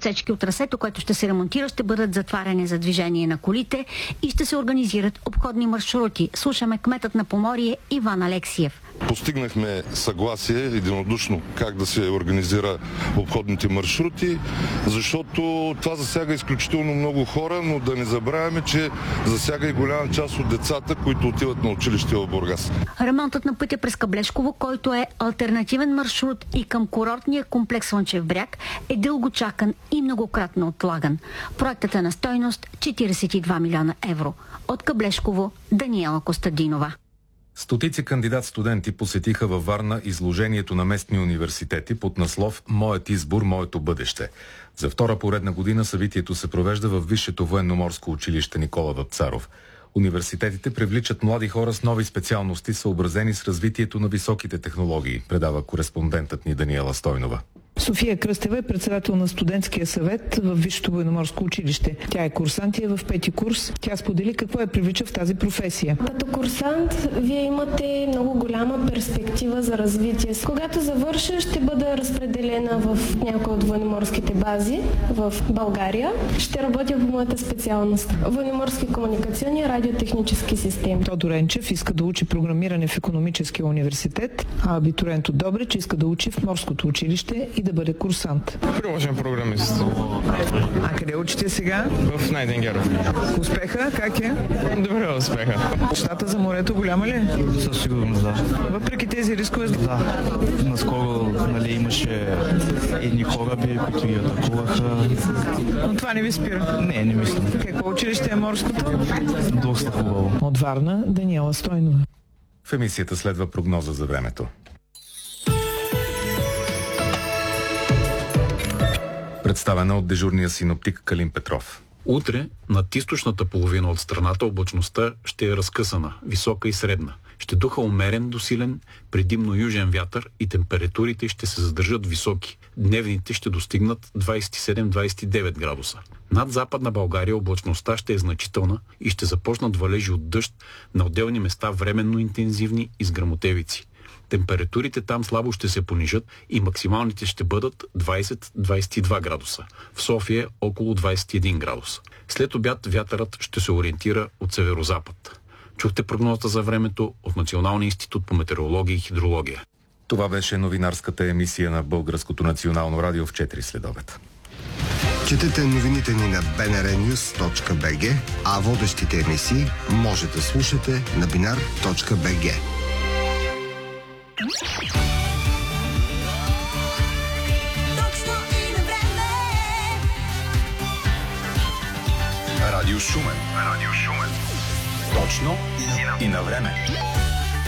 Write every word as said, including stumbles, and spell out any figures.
отсечки от трасето, което ще се ремонтира, ще бъдат затваряни за движение на колите и ще се организират обходни маршрути. Слушаме кметът на Поморие Иван Алексиев. Постигнахме съгласие единодушно как да се организира обходните маршрути, защото това засяга изключително много хора, но да не забравяме, че засяга и голяма част от децата, които отиват на училище в Бургас. Ремонтът на пътя през Каблешково, който е алтернативен маршрут и към курортния комплекс Слънчев бряг, е дълго чакан и многократно отлаган. Проектът е на стойност четиридесет и два милиона евро. От Каблешково Даниела Костадинова. Стотици кандидат-студенти посетиха във Варна изложението на местни университети под наслов «Моят избор, моето бъдеще». За втора поредна година събитието се провежда във Висшето военноморско училище Никола Вапцаров. Университетите привличат млади хора с нови специалности, съобразени с развитието на високите технологии, предава кореспондентът ни Даниела Стойнова. София Кръстева е председател на студентския съвет в Висшето военноморско училище. Тя е курсант и е в пети курс. Тя сподели какво я привлича в тази професия. Като курсант, вие имате много голяма перспектива за развитие. Когато завърша, ще бъда разпределена в някои от военноморските бази в България. Ще работя по моята специалност. Военноморски комуникационни и радиотехнически системи. Тодор Енчев иска да учи програмиране в Икономическия университет, а абитуриент от Добрич иска да учи в Морското училище и да бъде курсант. Приложен програмист. А къде учите сега? В Найденгеров. Успеха? Как е? Добре успеха. Щата за морето голяма ли е? Със сигурност, да. Въпреки тези рискове? Да. Наскоро, нали, имаше едни кораби, които ги атакуваха. Но това не ви спира? Не, не мисля. Какво училище е морското? Доста хубаво. От Варна Даниела Стойнова. В емисията следва прогноза за времето. Представена от дежурния синоптик Калин Петров. Утре над източната половина от страната облачността ще е разкъсана, висока и средна. Ще духа умерен до силен, предимно южен вятър и температурите ще се задържат високи. Дневните ще достигнат двадесет и седем до двадесет и девет градуса. Над Западна България облачността ще е значителна и ще започнат валежи от дъжд, на отделни места временно интензивни и с гръмотевици. Температурите там слабо ще се понижат и максималните ще бъдат двадесет до двадесет и два градуса. В София около двадесет и един градуса. След обяд вятърът ще се ориентира от северозапад. Чухте прогнозата за времето от Националния институт по метеорология и хидрология. Това беше новинарската емисия на Българското национално радио в четири следобед. Четете новините ни на би ен ар нюз точка би джи, а водещите емисии може да слушате на бинар точка би джи. Радио Шумен. Радио Шумен. Точно и на време.